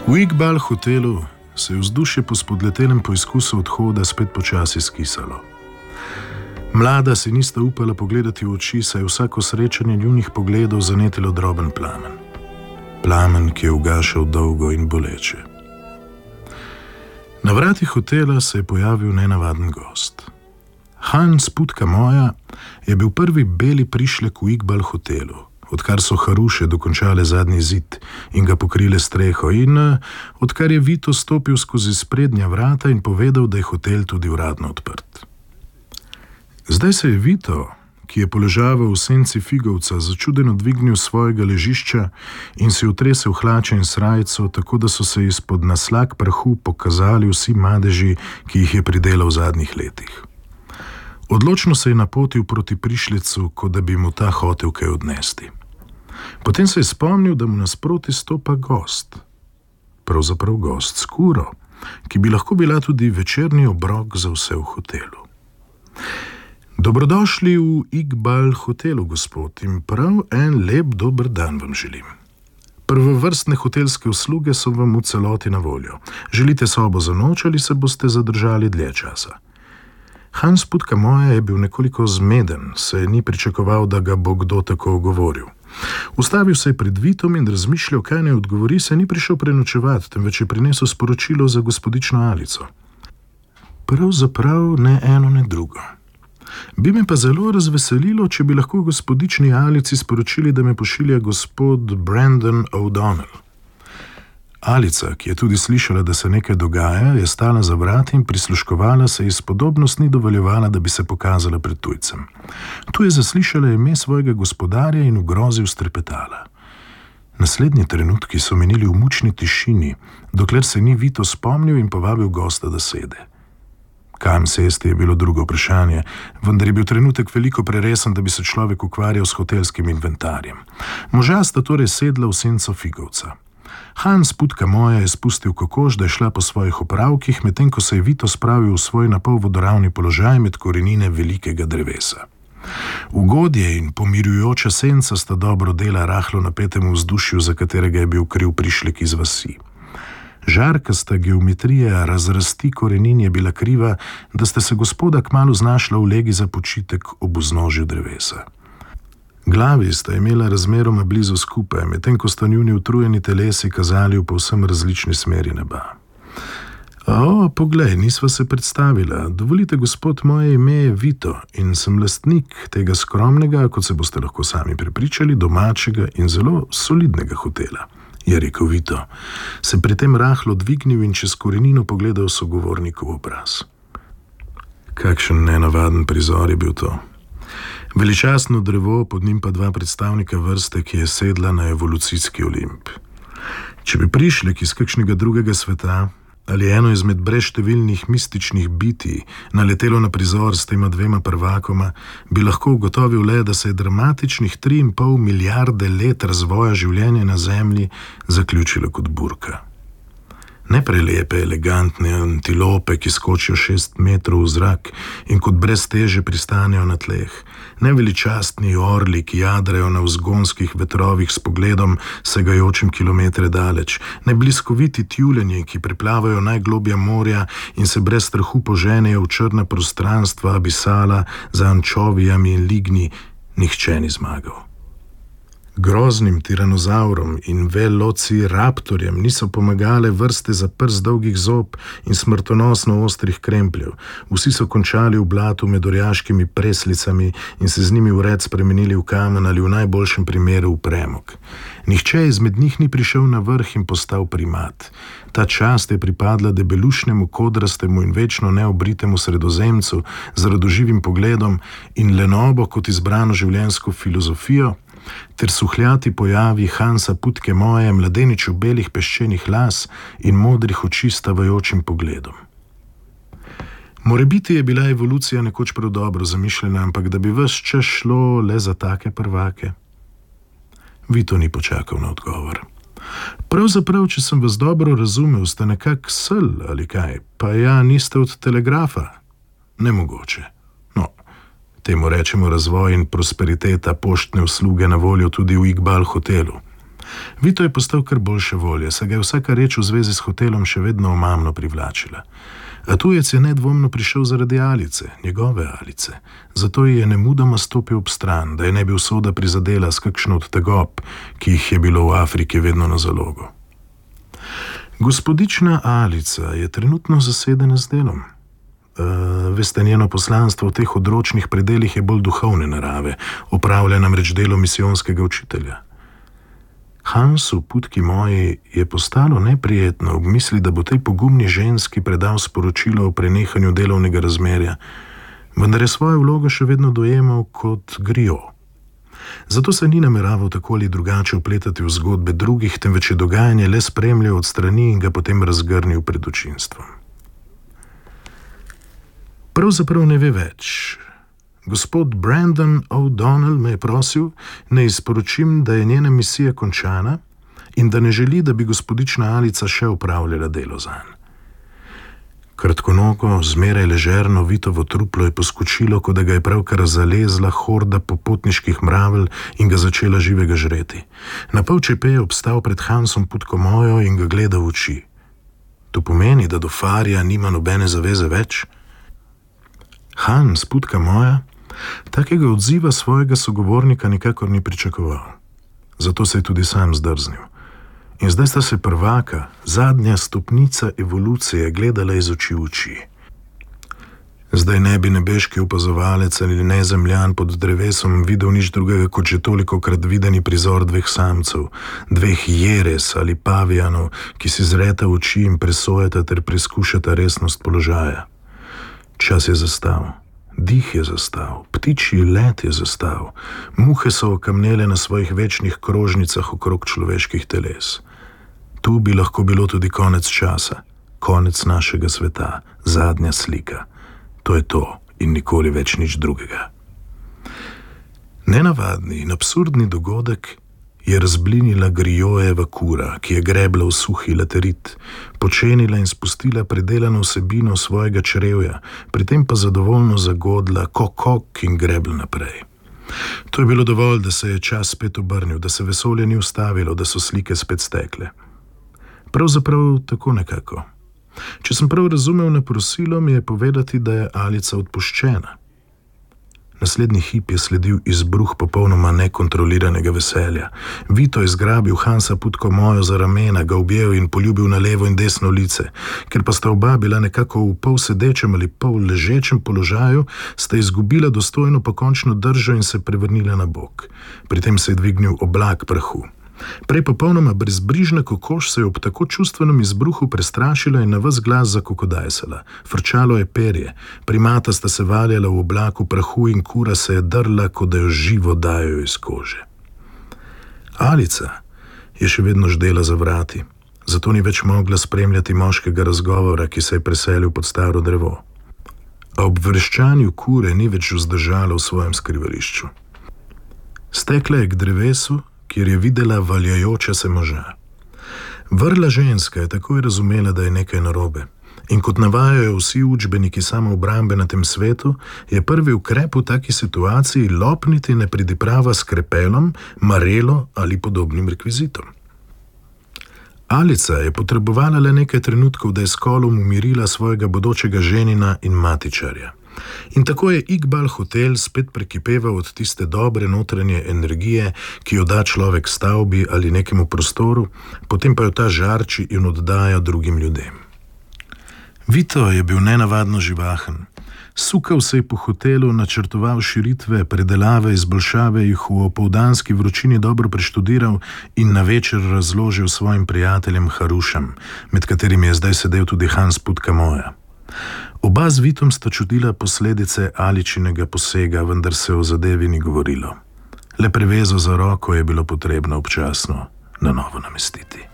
V Iqbal hotelu se je vzdušje po spodletelem poizkusu odhoda spet počasi skisalo. Mlada si nista upala pogledati v oči, saj je vsako srečanje njunih pogledov zanetilo droben plamen. Plamen, ki je ugašal dolgo in boleče. Na vratih hotela se je pojavil nenavaden gost. Hans Putka moja je bil prvi beli prišlek v Iqbal hotelu, odkar so Haruše dokončale zadnji zid in ga pokrile streho in odkar je Vito stopil skozi sprednja vrata in povedal, da je hotel tudi uradno odprt. Zdaj se je Vito, ki je poležaval v senci figovca, začudeno dvignil svojega ležišča in si utresel hlače in srajco, tako da so se izpod naslag prahu pokazali vsi madeži, ki jih je pridelal v zadnjih letih. Odločno se je napotil proti prišljecu, kot da bi mu ta hotel kaj odnesti. Potem se je spomnil, da mu nasproti stopa gost. Pravzaprav gost s kuro, ki bi lahko bila tudi večerni obrok za vse v hotelu. Dobrodošli v Iqbal hotelu, gospod, in prav en lep dober dan vam želim. Prvovrstne hotelske usluge so vam v celoti na voljo. Želite sobo za noč ali se boste zadržali dlje časa? Hans Putka moja je bil nekoliko zmeden, saj ni pričakoval, da ga bo kdo tako ogovoril. Ustavil se je pred Vitom in razmišljal, kaj ne odgovori, saj ni prišel prenočevati, temveč je prinesel sporočilo za gospodično Alico. Pravzaprav ne eno, ne drugo. Bi me pa zelo razveselilo, če bi lahko gospodični Alici sporočili, da me pošilja gospod Brandon O'Donnell. Alica, ki je tudi slišala, da se nekaj dogaja, je stala za vrati in prisluškovala, se ji spodobnost ni dovoljevala, da bi se pokazala pred tujcem. Tu je zaslišala ime svojega gospodarja in v grozi ustrepetala. Naslednji trenutki so minili v mučni tišini, dokler se ni Vito spomnil in povabil gosta, da sede. Kam sesti je bilo drugo vprašanje, vendar je bil trenutek veliko preresen, da bi se človek ukvarjal s hotelskim inventarjem. Moža sta torej sedla v senco figovca. Hans Putka moja je spustil kokoš, da je šla po svojih opravkih, medtem ko se je Vito spravil v svoj napol vodoravni položaj med korenine velikega drevesa. Ugodje in pomirjujoča senca sta dobro dela rahlo napetemu vzdušju, za katerega je bil kriv prišlek iz vasi. Žarkasta geometrija razrasti korenin je bila kriva, da sta se gospoda kmalu znašla v legi za počitek ob vznožju drevesa. Glavi sta imela razmeroma blizu skupaj, medtem ko sta njuni utrujeni telesi kazali v povsem različni smeri neba. Poglej, nisva se predstavila. Dovolite, gospod, moje ime je Vito in sem lastnik tega skromnega, kot se boste lahko sami prepričali, domačega in zelo solidnega hotela, je rekel Vito, se pri tem rahlo dvignil in čez korenino pogledal sogovornikov obraz. Kakšen nenavaden prizor je bil to. Veličastno drevo, pod njim pa dva predstavnika vrste, ki je sedla na evolucijski Olimp. Če bi prišlek iz kakšnega drugega sveta ali eno izmed brezštevilnih mističnih bitij naletelo na prizor s tema dvema prvakoma, bi lahko ugotovil le, da se je dramatičnih 3,5 milijarde let razvoja življenja na Zemlji zaključilo kot burka. Ne prelepe, elegantne antilope, ki skočijo 6 metrov v zrak in kot brez teže pristanejo na tleh, ne veličastni orli, ki jadrajo na vzgonskih vetrovih s pogledom segajočim kilometre daleč, ne bliskoviti tjulenji, ki preplavajo najglobja morja in se brez strahu poženejo v črna prostranstva abisala za ančovijami in lignji, nihče ni zmagal. Groznim tiranozaurom in velociraptorjem niso pomagale vrste za prst dolgih zob in smrtonosno ostrih krempljev. Vsi so končali v blatu med orjaškimi preslicami in se z njimi v red spremenili v kamen ali v najboljšem primeru v premog. Nihče izmed njih ni prišel na vrh in postal primat. Ta čast je pripadla debelušnemu, kodrastemu in večno neobritemu sredozemcu z radoživim pogledom in lenobo kot izbrano življenjsko filozofijo, ter suhljati pojavi Hansa Putke moje, mladeniču belih peščenih las in modrih oči s tavajočim pogledom. Morebiti je bila evolucija nekoč prav dobro zamišljena, ampak da bi ves čas šlo le za take prvake. Vito ni počakal na odgovor. Pravzaprav, če sem vas dobro razumel, ste nekak sel ali kaj, pa ja, niste od telegrafa. Nemogoče. Temu rečemo razvoj in prosperiteta poštne usluge na voljo tudi v Iqbal hotelu. Vito je postal kar boljše volje, saj ga je vsaka reč v zvezi s hotelom še vedno omamno privlačila. A tujec je nedvomno prišel zaradi Alice, njegove Alice, zato ji je nemudoma stopil ob stran, da je ne bi usoda prizadela s kakšno od tegob, ki jih je bilo v Afriki vedno na zalogo. Gospodična Alica je trenutno zasedena z delom. Veste, njeno poslanstvo v teh odročnih predelih je bolj duhovne narave, opravlja namreč delo misijonskega učitelja. Hansu, putki moji, je postalo neprijetno ob misli, da bo tej pogumni ženski predal sporočilo o prenehanju delovnega razmerja, vendar je svojo vlogo še vedno dojemal kot griot. Zato se ni nameraval tako ali drugače vpletati v zgodbe drugih, temveč je dogajanje le spremljal od strani in ga potem razgrnil pred občinstvom. Pravzaprav ne ve več. Gospod Brandon O'Donnell me je prosil, naj sporočim, da je njena misija končana in da ne želi, da bi gospodična Alica še upravljala delo zanj. Kratkonogo, zmeraj ležerno Vitovo truplo je poskočilo, kot da ga je pravkar zalezla horda popotniških mravelj in ga začela živega žreti. Na pol čepe je obstal pred Hansom putko mojo in ga gledal v oči. To pomeni, da do Farija nima nobene zaveze več? Hans, putka moja, takega odziva svojega sogovornika nikakor ni pričakoval. Zato se je tudi sam zdrznil. In zdaj sta se prvaka, zadnja stopnica evolucije, gledala iz oči v oči. Zdaj ne bi nebeški opazovalec ali nezemljan pod drevesom videl nič drugega kot že tolikokrat videni prizor dveh samcev, dveh jeres ali pavijanov, ki si zreta v oči in presojata ter preizkušata resnost položaja. Čas je zastal, dih je zastal, ptičji let je zastal, muhe so okamnele na svojih večnih krožnicah okrog človeških teles. Tu bi lahko bilo tudi konec časa, konec našega sveta, zadnja slika. To je to in nikoli več nič drugega. Nenavadni in absurdni dogodek je razblinila Griojeva kura, ki je grebla v suhi laterit, počenila in spustila predelano vsebino svojega črevja, pri tem pa zadovoljno zagodla kokok in grebla naprej. To je bilo dovolj, da se je čas spet obrnil, da se vesolje ni ustavilo, da so slike spet stekle. Pravzaprav tako nekako. Če sem prav razumel na prosilo, mi je povedati, da je Alica odpuščena. Naslednji hip je sledil izbruh popolnoma nekontroliranega veselja. Vito je zgrabil Hansa putko mojo za ramena, ga objel in poljubil na levo in desno lice. Ker pa sta oba bila nekako v pol sedečem ali pol ležečem položaju, sta izgubila dostojno pokončno držo in se prevrnila na bok. Pri tem se je dvignil oblak prahu. Prej popolnoma brezbrižna kokoš se je ob tako čustvenem izbruhu prestrašila in na ves glas zakokodajsala. Frčalo je perje, primata sta se valjala v oblaku prahu in kura se je drla, kot da jo živo dajo iz kože. Alica je še vedno ždela za vrati, zato ni več mogla spremljati moškega razgovora, ki se je preselil pod staro drevo. A ob vreščanju kure ni več vzdržala v svojem skrivališču. Stekla je k drevesu, kjer je videla valjajoča se moža. Vrla ženska je takoj razumela, da je nekaj narobe. In kot navajajo vsi učbeniki samoobrambe na tem svetu, je prvi ukrep v taki situaciji lopniti nepridiprava s krepelom, marelo ali podobnim rekvizitom. Alica je potrebovala le nekaj trenutkov, da je s kolom umirila svojega bodočega ženina in matičarja. In tako je Iqbal hotel spet prekipeval od tiste dobre notranje energije, ki jo da človek stavbi ali nekemu prostoru, potem pa jo ta žarči in oddaja drugim ljudem. Vito je bil nenavadno živahen. Sukal se je po hotelu, načrtoval širitve, predelave, izboljšave, jih v opoldanski vročini dobro preštudiral in na večer razložil svojim prijateljem Harušem, med katerimi je zdaj sedel tudi Hans putka moja. Oba z Vitom sta čutila posledice Aličinega posega, vendar se o zadevi ni govorilo. Le prevezo za roko je bilo potrebno občasno na novo namestiti.